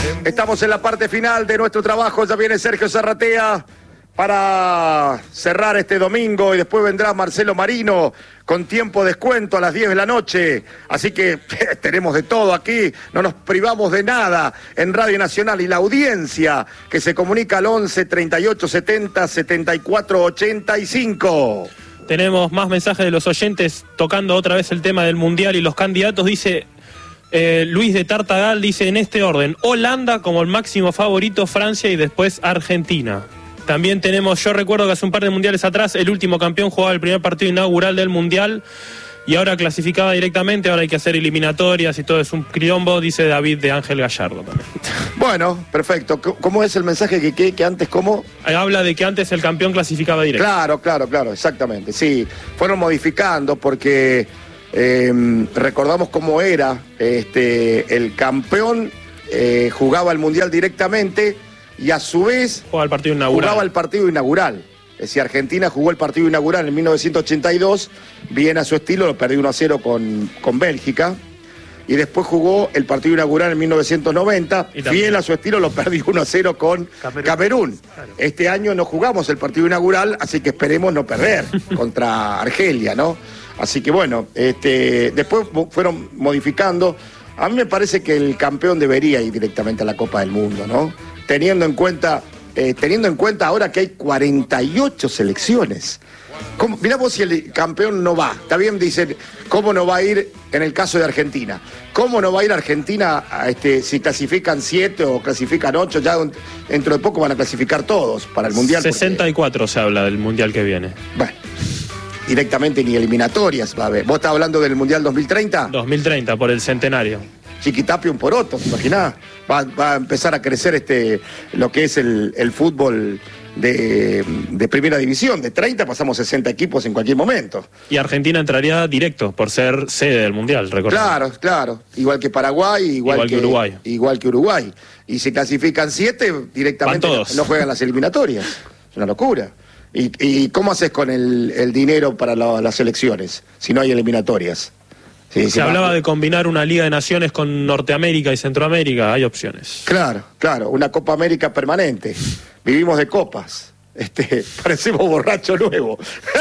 Estamos en la parte final de nuestro trabajo. Ya viene Sergio Zarratea para cerrar este domingo y después vendrá Marcelo Marino con tiempo descuento a las 10 de la noche. Así que tenemos de todo aquí, no nos privamos de nada en Radio Nacional. Y la audiencia que se comunica al 11 38 70 74 85. Tenemos más mensajes de los oyentes tocando otra vez el tema del Mundial y los candidatos. Dice Luis de Tartagal, dice en este orden: Holanda como el máximo favorito, Francia y después Argentina. También tenemos, yo recuerdo que hace un par de mundiales atrás el último campeón jugaba el primer partido inaugural del mundial y ahora clasificaba directamente, ahora hay que hacer eliminatorias y todo, es un quilombo, dice David de Ángel Gallardo también. Bueno, perfecto. ¿Cómo es el mensaje que antes cómo? Habla de que antes el campeón clasificaba directo. Claro, exactamente. Sí, fueron modificando porque recordamos cómo era el campeón jugaba el mundial directamente y a su vez jugaba el partido inaugural. Es decir, Argentina jugó el partido inaugural en 1982, bien a su estilo, lo perdió 1-0 con Bélgica, y después jugó el partido inaugural en 1990, fiel a su estilo, lo perdió 1-0 con Camerún. Claro. Este año no jugamos el partido inaugural, así que esperemos no perder contra Argelia, ¿no? Así que bueno, después fueron modificando. A mí me parece que el campeón debería ir directamente a la Copa del Mundo, ¿no? Teniendo en cuenta ahora que hay 48 selecciones. Mirá vos si el campeón no va. Está bien, dicen, ¿cómo no va a ir en el caso de Argentina? ¿Cómo no va a ir Argentina si clasifican 7 o clasifican 8? Ya dentro de poco van a clasificar todos para el Mundial. 64 se habla del Mundial que viene. Bueno, directamente ni eliminatorias va a haber. ¿Vos estás hablando del Mundial 2030? 2030, por el centenario. Chiquitapia un poroto, ¿te imaginás? Va a empezar a crecer lo que es el fútbol de primera división. De 30 pasamos 60 equipos en cualquier momento. Y Argentina entraría directo por ser sede del Mundial, recordemos. Claro. Igual que Paraguay, igual que Uruguay. Igual que Uruguay. Y si clasifican 7, directamente no juegan las eliminatorias. Es una locura. ¿Y cómo haces con el dinero para las elecciones si no hay eliminatorias? Sí, se hablaba de combinar una Liga de Naciones con Norteamérica y Centroamérica, hay opciones. Claro, una Copa América permanente. Vivimos de copas. Parecemos borracho nuevo.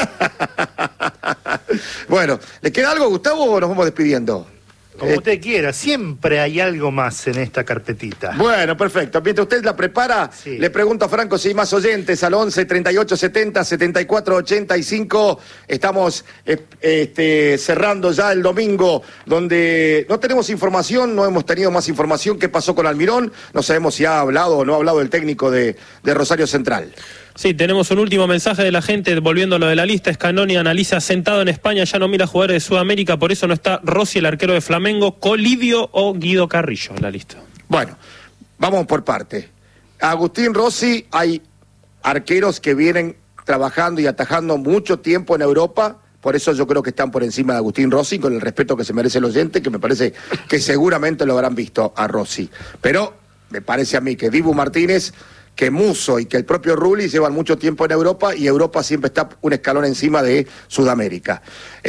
Bueno, ¿le queda algo, Gustavo, o nos vamos despidiendo? Como usted quiera, siempre hay algo más en esta carpetita. Bueno, perfecto. Mientras usted la prepara, sí, le pregunto a Franco si hay más oyentes al 11 38 70 74 85. Estamos cerrando ya el domingo, donde no tenemos información, no hemos tenido más información. ¿Qué pasó con Almirón? No sabemos si ha hablado o no ha hablado el técnico de Rosario Central. Sí, tenemos un último mensaje de la gente, volviendo a lo de la lista. Scannoni analiza: sentado en España, ya no mira jugadores de Sudamérica, por eso no está Rossi, el arquero de Flamengo, Colidio o Guido Carrillo en la lista. Bueno, vamos por parte. Agustín Rossi, hay arqueros que vienen trabajando y atajando mucho tiempo en Europa, por eso yo creo que están por encima de Agustín Rossi, con el respeto que se merece el oyente, que me parece que seguramente lo habrán visto a Rossi. Pero me parece a mí que Dibu Martínez, que Musso y que el propio Rulli llevan mucho tiempo en Europa, y Europa siempre está un escalón encima de Sudamérica.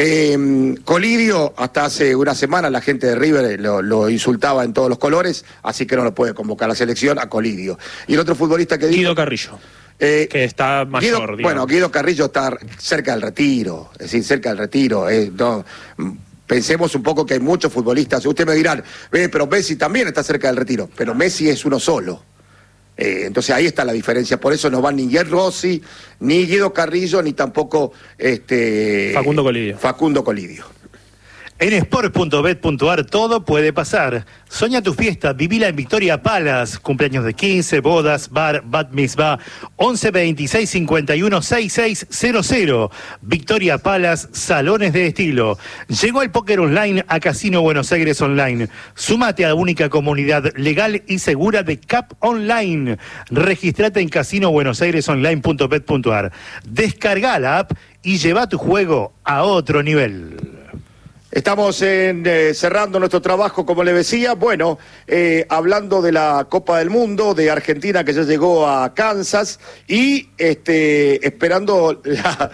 Colidio, hasta hace una semana la gente de River lo insultaba en todos los colores, así que no lo puede convocar a la selección a Colidio. Y el otro futbolista que dijo... Guido Carrillo. Que está mayor, Guido Carrillo está cerca del retiro, es decir, cerca del retiro. Pensemos un poco que hay muchos futbolistas. Usted me dirán, pero Messi también está cerca del retiro, pero Messi es uno solo. Entonces ahí está la diferencia, por eso no van ni Guillermo Rossi, ni Guido Carrillo, ni tampoco Facundo Colidio. En sport.bet.ar todo puede pasar. Soña tu fiesta, vivila en Victoria Palace. Cumpleaños de 15, bodas, bar, bat mitzvah. 11 26 51 6600. Victoria Palace, salones de estilo. Llegó el póker online a Casino Buenos Aires Online. Súmate a la única comunidad legal y segura de CAP Online. Registrate en casinobuenosairesonline.bet.ar. Descarga la app y lleva tu juego a otro nivel. Estamos cerrando nuestro trabajo, como le decía, bueno, hablando de la Copa del Mundo, de Argentina que ya llegó a Kansas y esperando la...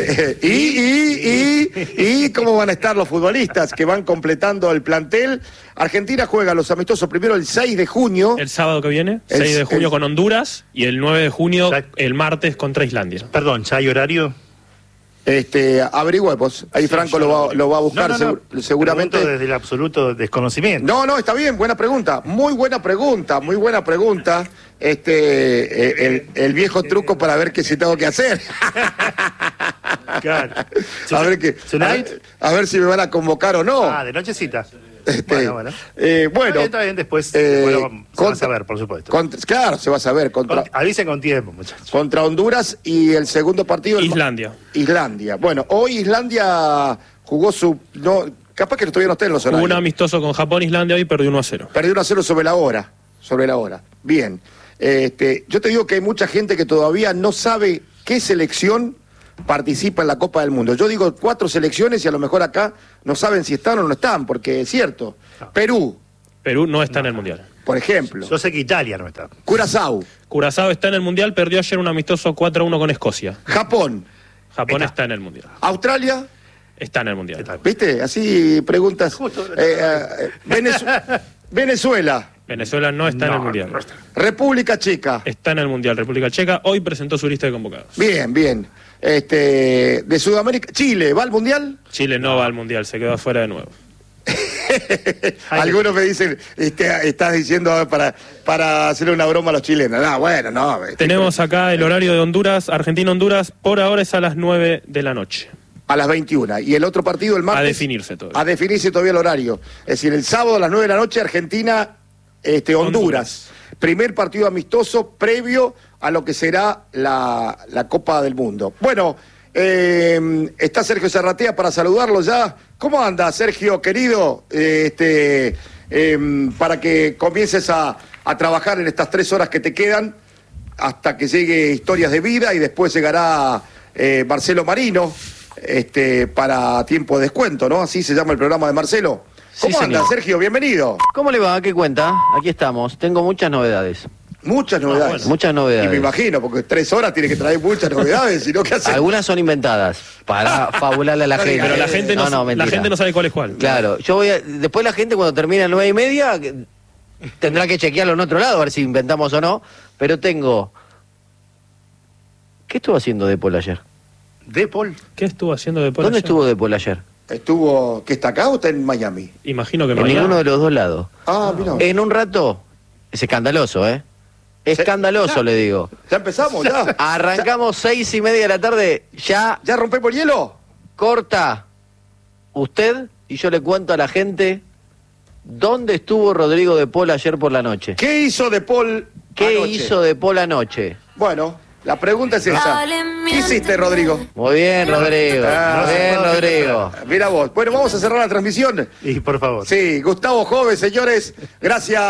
¿Y cómo van a estar los futbolistas que van completando el plantel? Argentina juega los amistosos primero el 6 de junio. El sábado que viene, 6 de junio con Honduras y el 9 de junio el martes contra Islandia. Perdón, ¿ya hay horario? Averigüemos, ahí sí, Franco lo va a buscar seguramente. Desde el absoluto desconocimiento. No, está bien, buena pregunta, muy buena pregunta. El viejo truco para ver qué se tengo que hacer. Claro. A ver si me van a convocar o no. De nochecita. Bueno. Está bien, después se va a saber, por supuesto. Claro, se va a saber. Avisen con tiempo, muchachos. Contra Honduras y el segundo partido... Islandia. Bueno, hoy Islandia jugó capaz que todavía no esté en los horarios. Hubo un amistoso con Japón, Islandia, hoy perdió 1-0. Perdió 1-0 sobre la hora. Bien. Yo te digo que hay mucha gente que todavía no sabe qué selección participa en la Copa del Mundo. Yo digo 4 selecciones y a lo mejor acá no saben si están o no están, porque es cierto. No. Perú no está en el Mundial. Por ejemplo. Yo sé que Italia no está. Curazao está en el Mundial, perdió ayer un amistoso 4-1 con Escocia. Japón está en el Mundial. Australia está en el Mundial. ¿Viste? Así preguntas. Venezuela no está en el Mundial. No está. República Checa está en el Mundial. República Checa hoy presentó su lista de convocados. Bien. De Sudamérica, Chile, ¿va al Mundial? Chile no va al Mundial, se quedó afuera de nuevo. Algunos me dicen, estás diciendo para hacerle una broma a los chilenos. No. Tenemos acá el horario de Honduras, Argentina-Honduras, por ahora es a las 9 de la noche. A las 21. Y el otro partido el martes. A definirse todavía el horario. Es decir, el sábado a las 9 de la noche, Argentina, Honduras. Primer partido amistoso previo a lo que será la Copa del Mundo. Bueno, está Sergio Serratea para saludarlo ya. ¿Cómo anda, Sergio, querido? Para que comiences a trabajar en estas 3 horas que te quedan hasta que llegue Historias de Vida y después llegará Marcelo Marino para tiempo de descuento, ¿no? Así se llama el programa de Marcelo. ¿Cómo anda, Sergio? Bienvenido. ¿Cómo le va? ¿Qué cuenta? Aquí estamos. Tengo muchas novedades. Muchas novedades. Bueno. Muchas novedades. Y me imagino, porque 3 horas tiene que traer muchas novedades, sino que hace... Algunas son inventadas para fabularle a la gente. Pero la gente la gente no sabe cuál es cuál. Claro, después la gente cuando termina a 9:30 tendrá que chequearlo en otro lado, a ver si inventamos o no. Pero tengo... ¿Qué estuvo haciendo Depol ayer? ¿Depol? ¿Qué estuvo haciendo Depol ¿Dónde ayer? estuvo Depol ayer? ¿Que está acá o está en Miami? Imagino que en ninguno de los dos lados. Mira. En un rato, es escandaloso, Escandaloso, le digo. Ya empezamos, ya. Arrancamos 6:30 de la tarde, ya rompemos el hielo. Corta usted y yo le cuento a la gente dónde estuvo Rodrigo Depol ayer por la noche. ¿Qué hizo Depol anoche? Bueno, la pregunta es esa. ¿Qué hiciste, Rodrigo? Muy bien, Rodrigo. Rodrigo. Mira vos. Bueno, vamos a cerrar la transmisión. Y por favor. Sí, Gustavo Jove, señores. Gracias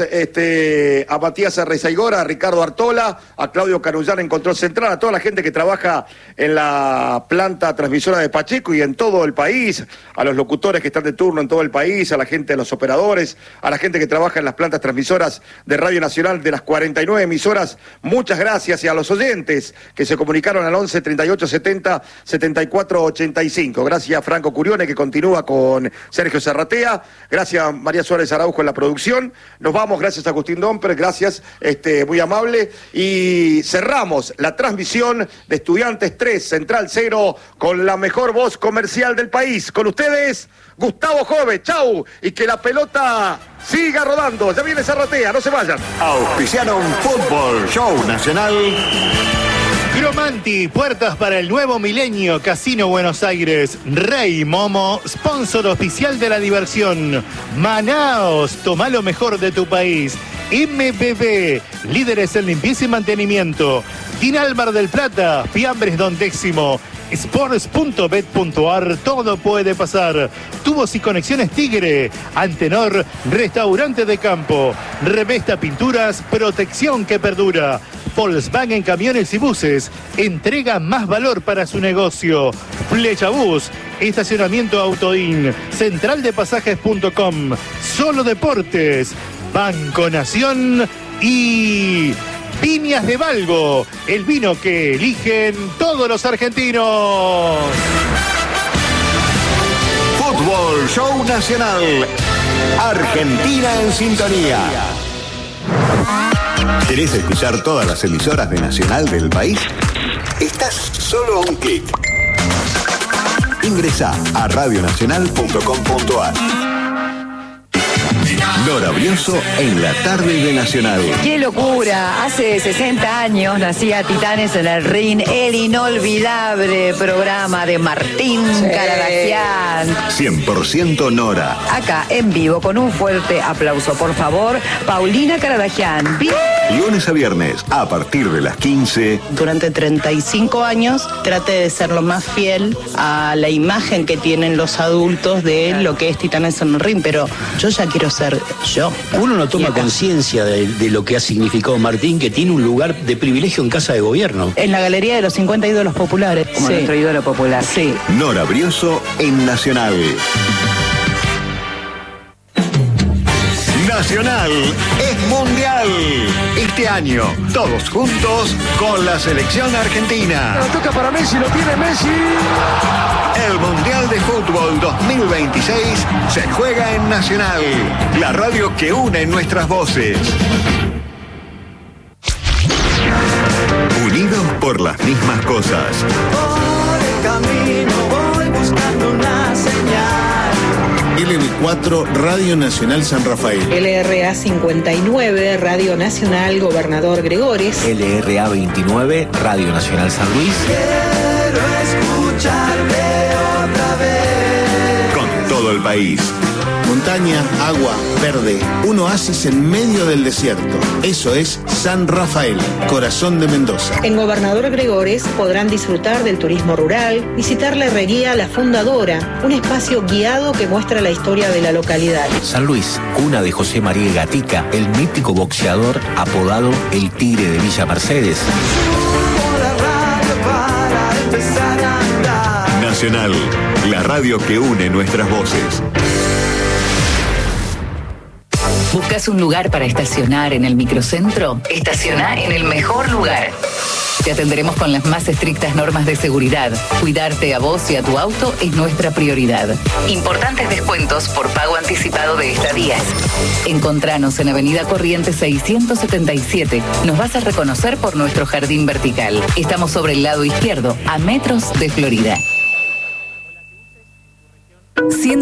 a Matías Arrezaigora, a Ricardo Artola, a Claudio Carullán en Control Central, a toda la gente que trabaja en la planta transmisora de Pacheco y en todo el país, a los locutores que están de turno en todo el país, a la gente de los operadores, a la gente que trabaja en las plantas transmisoras de Radio Nacional de las 49 emisoras. Muchas gracias, y a los oyentes que se comunicaron al 11 38 70 74 85. Gracias a Franco Curione, que continúa con Sergio Serratea. Gracias María Suárez Araujo en la producción. Nos vamos, gracias a Agustín Domper, gracias, muy amable. Y cerramos la transmisión de Estudiantes 3, Central 0, con la mejor voz comercial del país. Con ustedes, Gustavo Jove. Chau, y que la pelota siga rodando. Ya viene Serratea, no se vayan. Auspiciaron Fútbol Show Nacional. Gromanti, puertas para el nuevo milenio, Casino Buenos Aires. Rey Momo, sponsor oficial de la diversión. Manaos, toma lo mejor de tu país. MPP, líderes en limpieza y mantenimiento. Tinal Mar del Plata, Fiambres Don Décimo, Sports.bet.ar, todo puede pasar. Tubos y conexiones Tigre, Antenor, restaurante de campo, Revesta Pinturas, protección que perdura. Volkswagen Camiones y Buses, entrega más valor para su negocio. Flecha Bus, estacionamiento Autoin, centraldepasajes.com, Solo Deportes, Banco Nación y Viñas de Valgo, el vino que eligen todos los argentinos. Fútbol Show Nacional. Argentina en sintonía. ¿Querés escuchar todas las emisoras de Nacional del país? Estás solo a un clic. Ingresá a radionacional.com.ar. Nora Brioso en la tarde de Nacional. ¡Qué locura! Hace 60 años nacía Titanes en el Ring, el inolvidable programa de Martín Caradagian. 100% Nora. Acá, en vivo, con un fuerte aplauso, por favor, Paulina Caradagian. Lunes a viernes, a partir de las 15. Durante 35 años traté de ser lo más fiel a la imagen que tienen los adultos de lo que es Titanes en el Ring, pero yo ya quiero ser yo. Uno no toma conciencia de lo que ha significado Martín, que tiene un lugar de privilegio en Casa de Gobierno. En la galería de los 50 ídolos populares. Como nuestro ídolo popular. Sí. Nora Brioso en Nacional. Nacional es mundial. Este año, todos juntos con la selección argentina. La toca para Messi, lo tiene Messi. El Mundial de Fútbol 2026 se juega en Nacional, la radio que une nuestras voces. Unidos por las mismas cosas. Por el camino voy buscando una señal. LB4 Radio Nacional San Rafael. LRA 59 Radio Nacional Gobernador Gregores. LRA 29 Radio Nacional San Luis. Quiero escucharte otra vez. Con todo el país. Montaña, agua, verde, un oasis en medio del desierto. Eso es San Rafael, corazón de Mendoza. En Gobernador Gregores podrán disfrutar del turismo rural, visitar la herrería La Fundadora, un espacio guiado que muestra la historia de la localidad. San Luis, cuna de José María Gatica, el mítico boxeador apodado El Tigre de Villa Mercedes. Nacional, la radio que une nuestras voces. ¿Buscas un lugar para estacionar en el microcentro? Estaciona en el mejor lugar. Te atenderemos con las más estrictas normas de seguridad. Cuidarte a vos y a tu auto es nuestra prioridad. Importantes descuentos por pago anticipado de estadías. Encontranos en Avenida Corrientes 677. Nos vas a reconocer por nuestro jardín vertical. Estamos sobre el lado izquierdo, a metros de Florida.